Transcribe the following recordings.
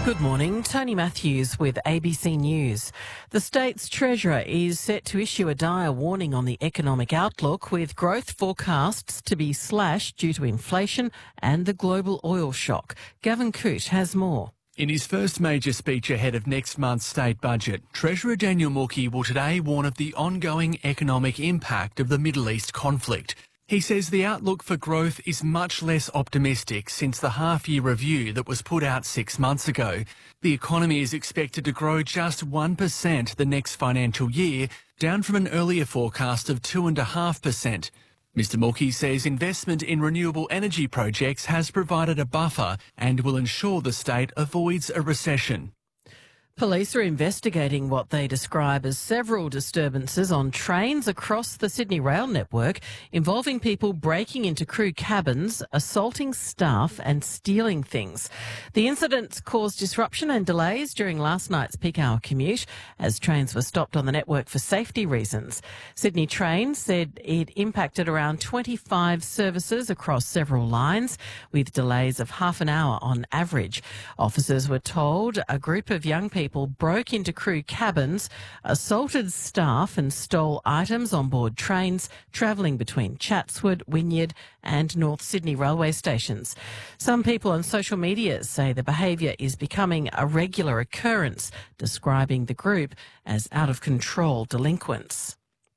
Good morning, Tony Matthews with ABC News. The state's treasurer is set to issue a dire warning on the economic outlook, with growth forecasts to be slashed due to inflation and the global oil shock. Gavin Coote has more. In his first major speech ahead of next month's state budget, Treasurer Daniel Mookhey will today warn of the ongoing economic impact of the Middle East conflict. He says the outlook for growth is much less optimistic since the half-year review that was put out 6 months ago. The economy is expected to grow just 1% the next financial year, down from an earlier forecast of 2.5%. Mr Mookhey says investment in renewable energy projects has provided a buffer and will ensure the state avoids a recession. Police are investigating what they describe as several disturbances on trains across the Sydney rail network involving people breaking into crew cabins, assaulting staff and stealing things. The incidents caused disruption and delays during last night's peak hour commute as trains were stopped on the network for safety reasons. Sydney Trains said it impacted around 25 services across several lines, with delays of half an hour on average. Officers were told a group of young people broke into crew cabins, assaulted staff and stole items on board trains travelling between Chatswood, Wynyard and North Sydney railway stations. Some people on social media say the behaviour is becoming a regular occurrence, describing the group as out-of-control delinquents.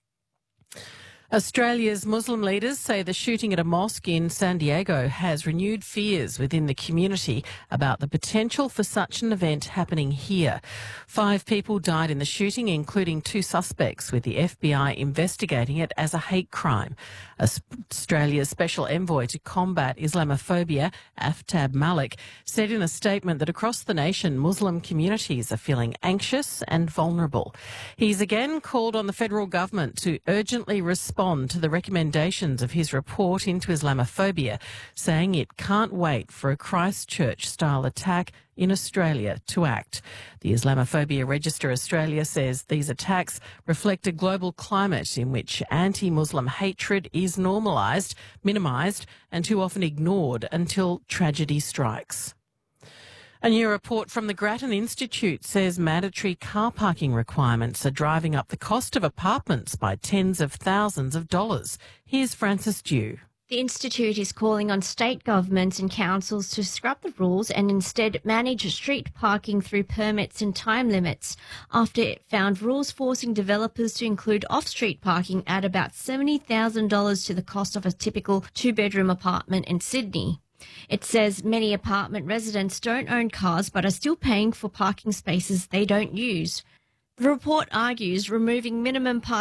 Australia's Muslim leaders say the shooting at a mosque in San Diego has renewed fears within the community about the potential for such an event happening here. 5 people died in the shooting, including 2 suspects, with the FBI investigating it as a hate crime. Australia's Special Envoy to Combat Islamophobia, Aftab Malik, said in a statement that across the nation, Muslim communities are feeling anxious and vulnerable. He's again called on the federal government to urgently respond to the recommendations of his report into Islamophobia, saying it can't wait for a Christchurch-style attack in Australia to act. The Islamophobia Register Australia says these attacks reflect a global climate in which anti-Muslim hatred is normalised, minimised and too often ignored until tragedy strikes. A new report from the Grattan Institute says mandatory car parking requirements are driving up the cost of apartments by tens of thousands of dollars. Here's Frances Dew. The Institute is calling on state governments and councils to scrap the rules and instead manage street parking through permits and time limits, after it found rules forcing developers to include off-street parking at about $70,000 to the cost of a typical 2-bedroom apartment in Sydney. It says many apartment residents don't own cars but are still paying for parking spaces they don't use. The report argues removing minimum parking